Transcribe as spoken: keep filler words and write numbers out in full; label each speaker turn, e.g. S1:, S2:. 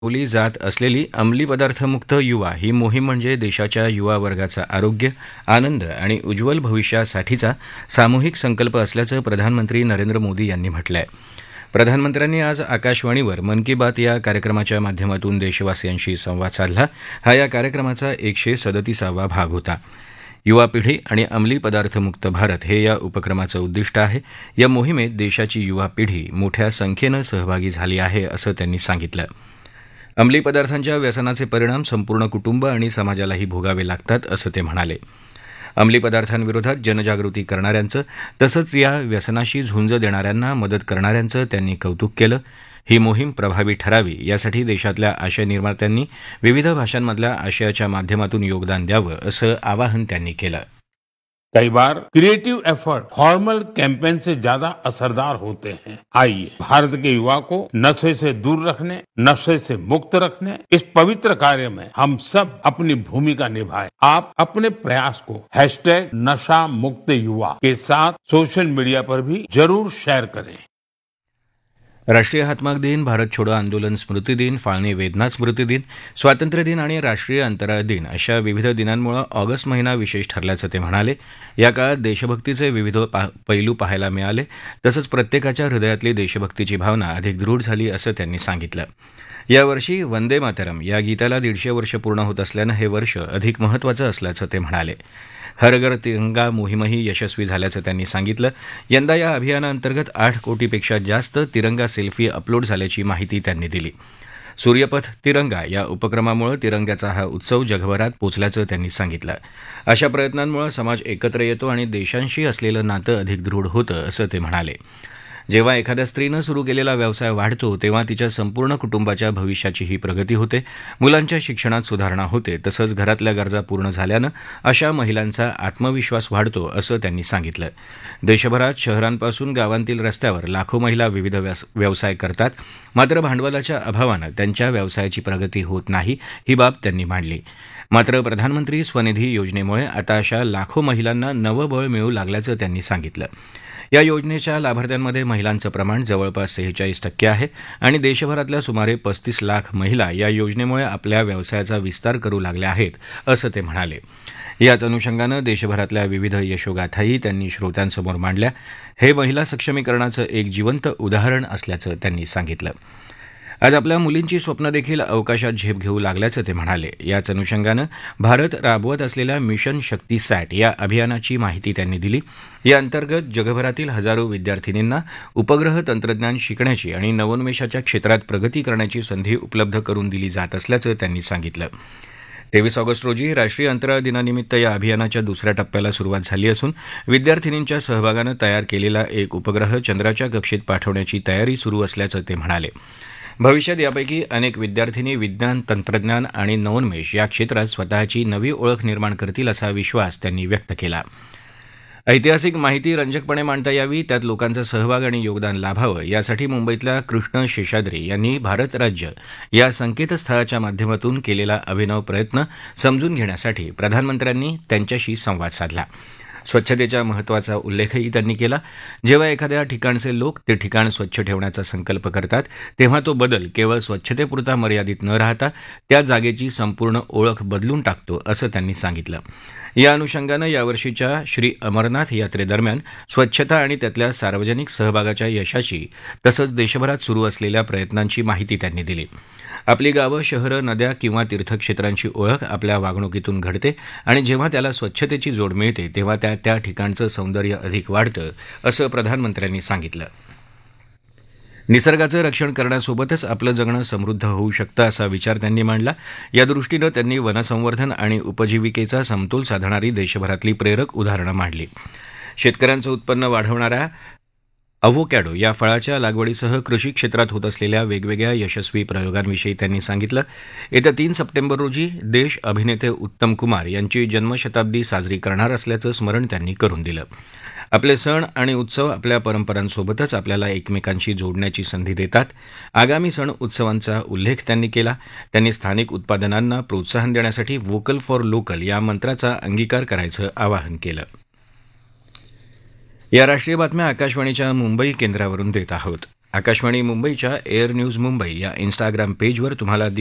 S1: राबवली जात असलेली अंमली पदार्थमुक्त युवा ही मोहीम म्हणजे देशाच्या युवा वर्गाचं आरोग्य, आनंद आणि उज्ज्वल भविष्यासाठीचा सामूहिक संकल्प असल्याचं प्रधानमंत्री नरेंद्र मोदी यांनी म्हटलं आहे. प्रधानमंत्र्यांनी आज आकाशवाणीवर मन की बात या कार्यक्रमाच्या माध्यमातून देशवासियांशी संवाद साधला. हा या कार्यक्रमाचा एकशे सदतीसावा भाग होता. युवा पिढी आणि अंमली पदार्थमुक्त भारत हे या उपक्रमाचं उद्दिष्ट आहे. या मोहिमेत देशाची युवा पिढी मोठ्या संख्येनं सहभागी झाली आहे असं त्यांनी सांगितलं. अंमली पदार्थांच्या व्यसनाचे परिणाम संपूर्ण कुटुंब आणि समाजालाही भोगावे लागतात असं ते म्हणाले. अंमली पदार्थांविरोधात जनजागृती करणाऱ्यांचं तसंच या व्यसनाशी झुंज देणाऱ्यांना मदत करणाऱ्यांचं त्यांनी कौतुक केलं. ही मोहीम प्रभावी ठरावी यासाठी देशातल्या आशय निर्मात्यांनी विविध भाषांमधल्या आशयाच्या माध्यमातून योगदान द्यावं असं आवाहन त्यांनी केलं.
S2: कई बार क्रिएटिव एफर्ट फॉर्मल कैंपेन से ज्यादा असरदार होते हैं. आइए भारत के युवा को नशे से दूर रखने, नशे से मुक्त रखने इस पवित्र कार्य में हम सब अपनी भूमिका निभाएं. आप अपने प्रयास को हैशटैग नशा मुक्त युवा के साथ सोशल मीडिया पर भी जरूर शेयर करें.
S1: राष्ट्रीय हातमाग दिन, भारत छोडो आंदोलन स्मृती दिन, फाळणी वेदना स्मृती दिन, स्वातंत्र्य दिन आणि राष्ट्रीय अंतराळ दिन अशा विविध दिनांमुळे ऑगस्ट महिना विशेष ठरल्याचं ते म्हणाले. या काळात देशभक्तीचे विविध पा पैलू पाहायला मिळाले तसंच प्रत्येकाच्या हृदयातली देशभक्तीची भावना अधिक दृढ झाली असं त्यांनी सांगितलं. यावर्षी वंदे मातरम या गीताला दीडशे वर्ष पूर्ण होत असल्यानं हे वर्ष अधिक महत्त्वाचं असल्याचं ते म्हणाले. हर घर तिरंगा मोहीमही यशस्वी झाल्याचं त्यांनी सांगितलं. यंदा या अभियानाअंतर्गत आठ कोटीपेक्षा जास्त तिरंगा सेल्फी अपलोड झाल्याची माहिती त्यांनी दिली. सूर्यपथ तिरंगा या उपक्रमामुळे तिरंग्याचा हा उत्सव जगभरात पोचल्याचं त्यांनी सांगितलं. अशा प्रयत्नांमुळे समाज एकत्र येतो आणि देशांशी असलेलं नातं अधिक दृढ होतं असं ते म्हणाले. जेव्हा एखाद्या स्त्रीनं सुरू केलेला व्यवसाय वाढतो तेव्हा तिच्या संपूर्ण कुटुंबाच्या भविष्याचीही प्रगती होते, मुलांच्या शिक्षणात सुधारणा होते, तसंच घरातल्या गरजा पूर्ण झाल्यानं अशा महिलांचा आत्मविश्वास वाढतो असं त्यांनी सांगितलं. देशभरात शहरांपासून गावांतील रस्त्यावर लाखो महिला विविध व्यवसाय करतात, मात्र भांडवलाच्या अभावानं त्यांच्या व्यवसायाची प्रगती होत नाही, ही बाब त्यांनी मांडली. मात्र प्रधानमंत्री स्वनिधी योजनेमुळे आता अशा लाखो महिलांना नवं बळ मिळू लागल्याचं त्यांनी सांगितलं. या योजनेच्या लाभार्थ्यांमध्ये महिलांचं प्रमाण जवळपास सेहेचाळीस टक्के आहे आणि देशभरातल्या सुमारे पस्तीस लाख महिला या योजनेमुळे आपल्या व्यवसायाचा विस्तार करू लागल्या आहेत असं ते म्हणाले. याच अनुषंगानं देशभरातल्या विविध यशोगाथाही त्यांनी श्रोत्यांसमोर मांडल्या. हे महिला सक्षमीकरणाचं एक जिवंत उदाहरण असल्याचं त्यांनी सांगितलं. आज आपल्या मुलींची स्वप्न देखील अवकाशात झेप घेऊ लागल्याचं ते म्हणाले. याच अनुषंगानं भारत राबवत असलेल्या मिशन शक्ती सॅट या अभियानाची माहिती त्यांनी दिली. या अंतर्गत जगभरातील हजारो विद्यार्थिनींना उपग्रह तंत्रज्ञान शिकण्याची आणि नवोन्मेषाच्या क्षेत्रात प्रगती करण्याची संधी उपलब्ध करून दिली जात असल्याचं त्यांनी सांगितलं. तेवीस ऑगस्ट रोजी राष्ट्रीय अंतराळ दिनानिमित्त या अभियानाच्या दुसऱ्या टप्प्याला सुरुवात झाली असून विद्यार्थिनींच्या सहभागानं तयार केलेला एक उपग्रह चंद्राच्या कक्षेत पाठवण्याची तयारी सुरू असल्याचं ते म्हणाले. भविष्यात यापैकी अनेक विद्यार्थिनी विज्ञान, तंत्रज्ञान आणि नवोन्मेष या क्षेत्रात स्वतःची नवी ओळख निर्माण करतील असा विश्वास त्यांनी व्यक्त केला. ऐतिहासिक माहिती रंजकपणे मांडता यावी, त्यात लोकांचा सहभाग आणि योगदान लाभावं यासाठी मुंबईतल्या कृष्ण शेषाद्री यांनी भारत राज्य या संकेतस्थळाच्या माध्यमातून केलेला अभिनव प्रयत्न समजून घेण्यासाठी प्रधानमंत्र्यांनी त्यांच्याशी संवाद साधला. स्वच्छतेच्या महत्त्वाचा उल्लेखही त्यांनी केला. जेव्हा एखाद्या ठिकाणचे लोक ते ठिकाण स्वच्छ ठेवण्याचा संकल्प करतात तेव्हा तो बदल केवळ स्वच्छतेपुरता मर्यादित न राहता त्या जागेची संपूर्ण ओळख बदलून टाकतो असं त्यांनी सांगितलं. या अनुषंगानं यावर्षीच्या श्री अमरनाथ यात्रेदरम्यान स्वच्छता आणि त्यातल्या सार्वजनिक सहभागाच्या यशाची तसंच देशभरात सुरू असलेल्या प्रयत्नांची माहिती त्यांनी दिली. आपली गावं, शहरं, नद्या किंवा तीर्थक्षेत्रांची ओळख आपल्या वागणुकीतून घडते आणि जेव्हा त्याला स्वच्छतेची जोड मिळते तेव्हा त्या त्या ठिकाणचं सौंदर्य अधिक वाढतं असं प्रधानमंत्र्यांनी सांगितलं. निसर्गाचं रक्षण करण्यासोबतच आपलं जगणं समृद्ध होऊ शकतं असा विचार त्यांनी मांडला. या दृष्टीनं त्यांनी वनसंवर्धन आणि उपजीविकेचा समतोल साधणारी देशभरातली प्रेरक उदाहरणं मांडली. शेतकऱ्यांचं उत्पन्न वाढवणाऱ्या अव्होकॅडो या फळाच्या लागवडीसह कृषी क्षेत्रात होत असलेल्या वेगवेगळ्या यशस्वी प्रयोगांविषयी त्यांनी सांगितलं. येत्या तीन सप्टेंबर रोजी देश अभिनेते उत्तम कुमार यांची जन्मशताब्दी साजरी करणार असल्याचं स्मरण त्यांनी करून दिलं. आपले सण आणि उत्सव आपल्या परंपरांसोबतच आपल्याला एकमेकांशी जोडण्याची संधी देतात. आगामी सण उत्सवांचा उल्लेख त्यांनी केला. त्यांनी स्थानिक उत्पादनांना प्रोत्साहन देण्यासाठी व्होकल फॉर लोकल या मंत्राचा अंगीकार करायचं आवाहन केलं. या राष्ट्रीय बातम्या आकाशवाणीच्या मुंबई केंद्रावरून देत आहोत. आकाशवाणी मुंबईच्या एअर न्यूज मुंबई या इन्स्टाग्राम पेजवर तुम्हाला